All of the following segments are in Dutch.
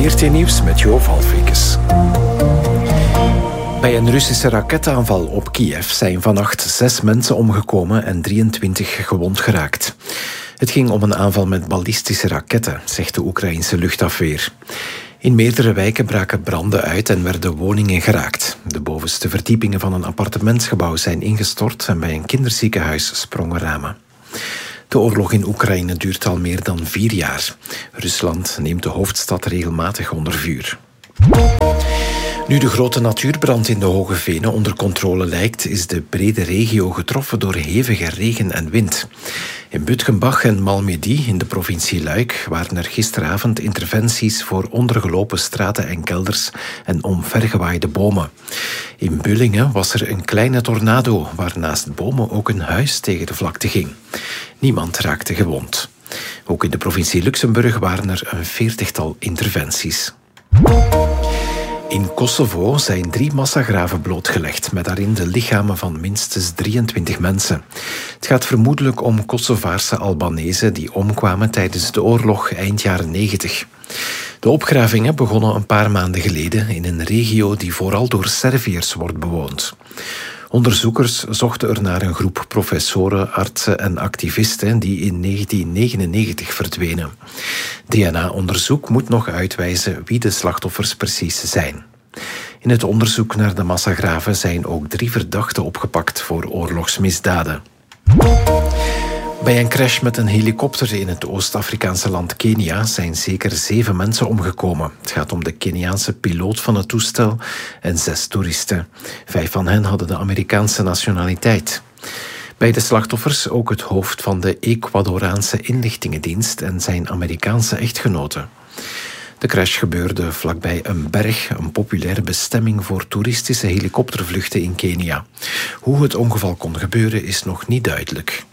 VRT Nieuws met Jo Valfikes. Bij een Russische raketaanval op Kiev zijn vannacht 6 mensen omgekomen en 23 gewond geraakt. Het ging om een aanval met ballistische raketten, zegt de Oekraïense luchtafweer. In meerdere wijken braken branden uit en werden woningen geraakt. De bovenste verdiepingen van een appartementsgebouw zijn ingestort en bij een kinderziekenhuis sprongen ramen. De oorlog in Oekraïne duurt al meer dan 4 jaar. Rusland neemt de hoofdstad regelmatig onder vuur. Nu de grote natuurbrand in de Hoge Venen onder controle lijkt, is de brede regio getroffen door hevige regen en wind. In Butgenbach en Malmedy in de provincie Luik waren er gisteravond interventies voor ondergelopen straten en kelders en omvergewaaide bomen. In Bullingen was er een kleine tornado, waar naast bomen ook een huis tegen de vlakte ging. Niemand raakte gewond. Ook in de provincie Luxemburg waren er een 40-tal interventies. In Kosovo zijn 3 massagraven blootgelegd, met daarin de lichamen van minstens 23 mensen. Het gaat vermoedelijk om Kosovaarse Albanezen die omkwamen tijdens de oorlog eind jaren 90. De opgravingen begonnen een paar maanden geleden in een regio die vooral door Serviërs wordt bewoond. Onderzoekers zochten er naar een groep professoren, artsen en activisten die in 1999 verdwenen. DNA-onderzoek moet nog uitwijzen wie de slachtoffers precies zijn. In het onderzoek naar de massagraven zijn ook 3 verdachten opgepakt voor oorlogsmisdaden. Bij een crash met een helikopter in het Oost-Afrikaanse land Kenia zijn zeker 7 mensen omgekomen. Het gaat om de Keniaanse piloot van het toestel en 6 toeristen. 5 van hen hadden de Amerikaanse nationaliteit. Bij de slachtoffers ook het hoofd van de Ecuadoraanse inlichtingendienst en zijn Amerikaanse echtgenote. De crash gebeurde vlakbij een berg, een populaire bestemming voor toeristische helikoptervluchten in Kenia. Hoe het ongeval kon gebeuren is nog niet duidelijk.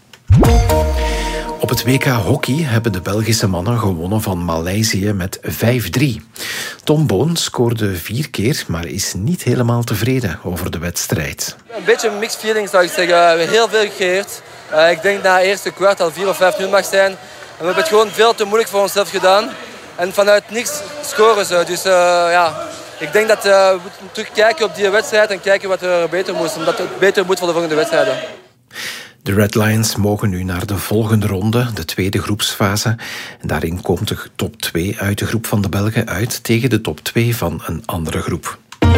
Op het WK hockey hebben de Belgische mannen gewonnen van Maleisië met 5-3. Tom Boon scoorde 4 keer, maar is niet helemaal tevreden over de wedstrijd. Een beetje mixed feelings zou ik zeggen. We hebben heel veel gecreëerd. Ik denk dat na het eerste kwart al 4 of 5-0 mag zijn. En we hebben het gewoon veel te moeilijk voor onszelf gedaan. En vanuit niks scoren ze. Dus ik denk dat we moeten terugkijken op die wedstrijd en kijken wat er beter moest. Omdat het beter moet voor de volgende wedstrijden. De Red Lions mogen nu naar de volgende ronde, de tweede groepsfase. En daarin komt de top 2 uit de groep van de Belgen uit tegen de top 2 van een andere groep.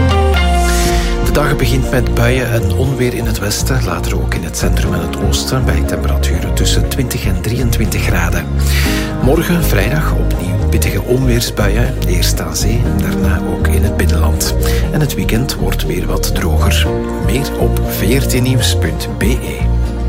De dag begint met buien en onweer in het westen, later ook in het centrum en het oosten, bij temperaturen tussen 20 en 23 graden. Morgen, vrijdag, opnieuw pittige onweersbuien, eerst aan zee, daarna ook in het binnenland. En het weekend wordt weer wat droger. Meer op vrtnieuws.be.